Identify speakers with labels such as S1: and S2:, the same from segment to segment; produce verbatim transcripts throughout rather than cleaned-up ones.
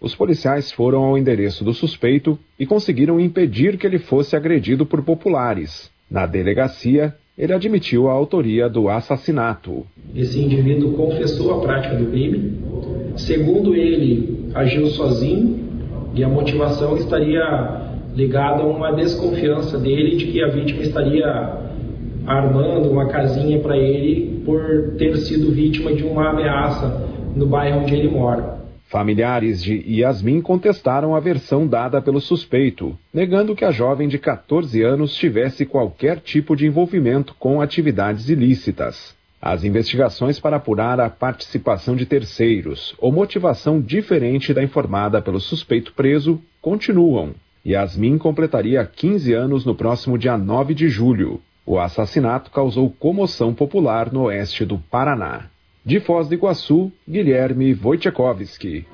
S1: Os policiais foram ao endereço do suspeito e conseguiram impedir que ele fosse agredido por populares. Na delegacia, ele admitiu a autoria do assassinato.
S2: Esse indivíduo confessou a prática do crime. Segundo ele, agiu sozinho e a motivação estaria ligada a uma desconfiança dele de que a vítima estaria armando uma casinha para ele por ter sido vítima de uma ameaça no bairro onde ele mora.
S1: Familiares de Yasmin contestaram a versão dada pelo suspeito, negando que a jovem de catorze anos tivesse qualquer tipo de envolvimento com atividades ilícitas. As investigações para apurar a participação de terceiros ou motivação diferente da informada pelo suspeito preso continuam. Yasmin completaria quinze anos no próximo dia nove de julho. O assassinato causou comoção popular no oeste do Paraná. De Foz do Iguaçu, Guilherme Wojciechowski.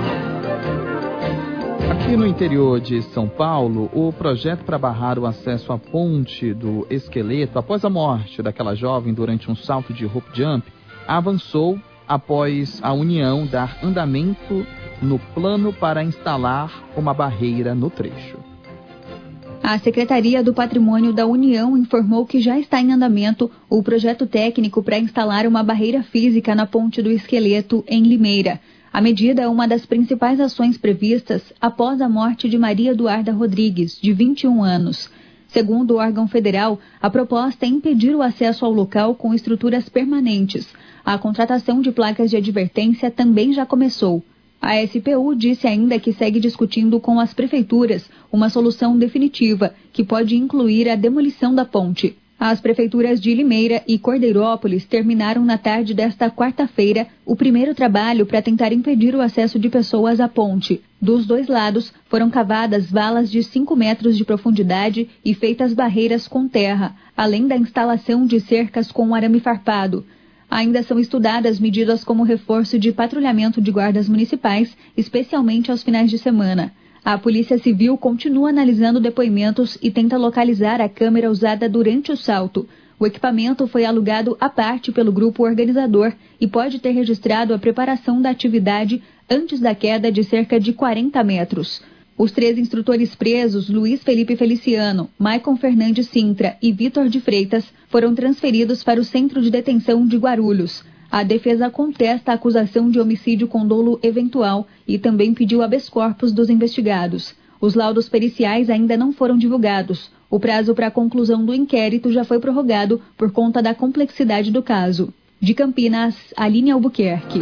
S3: Aqui no interior de São Paulo, o projeto para barrar o acesso à ponte do Esqueleto após a morte daquela jovem durante um salto de rope jump avançou após a União dar andamento no plano para instalar uma barreira no trecho.
S4: A Secretaria do Patrimônio da União informou que já está em andamento o projeto técnico para instalar uma barreira física na Ponte do Esqueleto, em Limeira. A medida é uma das principais ações previstas após a morte de Maria Eduarda Rodrigues, de vinte e um anos. Segundo o órgão federal, a proposta é impedir o acesso ao local com estruturas permanentes. A contratação de placas de advertência também já começou. A S P U disse ainda que segue discutindo com as prefeituras uma solução definitiva, que pode incluir a demolição da ponte. As prefeituras de Limeira e Cordeirópolis terminaram na tarde desta quarta-feira o primeiro trabalho para tentar impedir o acesso de pessoas à ponte. Dos dois lados foram cavadas valas de cinco metros de profundidade e feitas barreiras com terra, além da instalação de cercas com arame farpado. Ainda são estudadas medidas como reforço de patrulhamento de guardas municipais, especialmente aos finais de semana. A Polícia Civil continua analisando depoimentos e tenta localizar a câmera usada durante o salto. O equipamento foi alugado à parte pelo grupo organizador e pode ter registrado a preparação da atividade antes da queda de cerca de quarenta metros. Os três instrutores presos, Luiz Felipe Feliciano, Maicon Fernandes Sintra e Vitor de Freitas, foram transferidos para o Centro de Detenção de Guarulhos. A defesa contesta a acusação de homicídio com dolo eventual e também pediu habeas corpus dos investigados. Os laudos periciais ainda não foram divulgados. O prazo para a conclusão do inquérito já foi prorrogado por conta da complexidade do caso. De Campinas, Aline Albuquerque.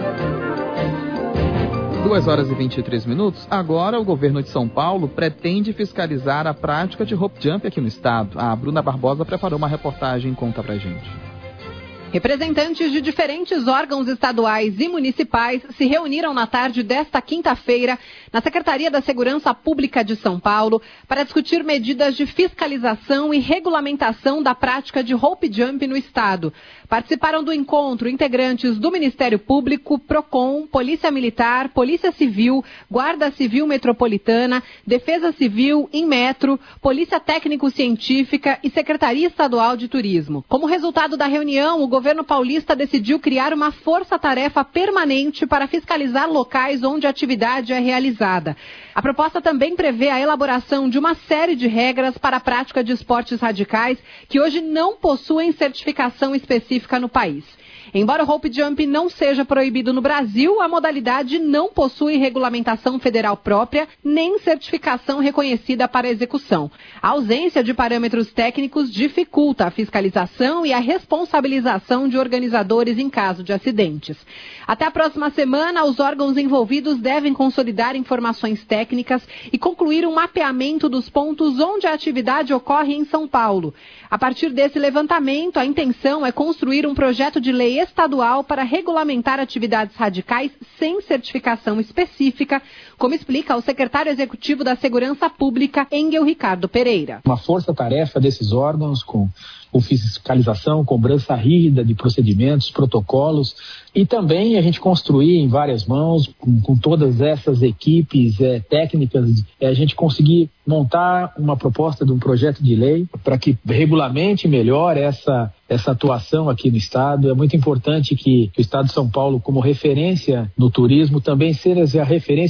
S3: duas horas e vinte e três minutos. Agora, o governo de São Paulo pretende fiscalizar a prática de rope jump aqui no estado. A Bruna Barbosa preparou uma reportagem e conta pra gente.
S5: Representantes de diferentes órgãos estaduais e municipais se reuniram na tarde desta quinta-feira na Secretaria da Segurança Pública de São Paulo para discutir medidas de fiscalização e regulamentação da prática de rope jump no estado. Participaram do encontro integrantes do Ministério Público, Procon, Polícia Militar, Polícia Civil, Guarda Civil Metropolitana, Defesa Civil, Inmetro, Polícia Técnico-Científica e Secretaria Estadual de Turismo. Como resultado da reunião, o governo paulista decidiu criar uma força-tarefa permanente para fiscalizar locais onde a atividade é realizada. A proposta também prevê a elaboração de uma série de regras para a prática de esportes radicais que hoje não possuem certificação específica no país. Embora o rope jump não seja proibido no Brasil, a modalidade não possui regulamentação federal própria nem certificação reconhecida para execução. A ausência de parâmetros técnicos dificulta a fiscalização e a responsabilização de organizadores em caso de acidentes. Até a próxima semana, os órgãos envolvidos devem consolidar informações técnicas e concluir um mapeamento dos pontos onde a atividade ocorre em São Paulo. A partir desse levantamento, a intenção é construir um projeto de lei estadual para regulamentar atividades radicais sem certificação específica, como explica o secretário executivo da Segurança Pública, Engel Ricardo Pereira.
S6: Uma força-tarefa desses órgãos com, com fiscalização, cobrança rígida de procedimentos, protocolos, e também a gente construir em várias mãos, com, com todas essas equipes é, técnicas, é, a gente conseguir montar uma proposta de um projeto de lei para que regulamente melhor essa, essa atuação aqui no Estado. É muito importante que, que o Estado de São Paulo, como referência no turismo, também seja a referência